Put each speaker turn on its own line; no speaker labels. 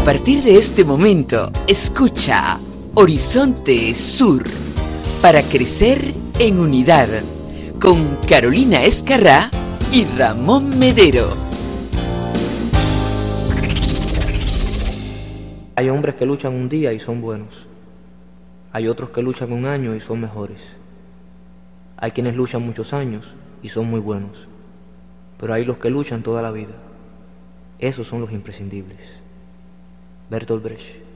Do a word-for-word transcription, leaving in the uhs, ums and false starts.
partir de este momento, escucha Horizonte Sur para crecer en unidad con Carolina Escarrá y Ramón Medero.
Hay hombres que luchan un día y son buenos. Hay otros que luchan un año y son mejores. Hay quienes luchan muchos años y son muy buenos. Pero hay los que luchan toda la vida. Esos son los imprescindibles. Bertolt Brecht.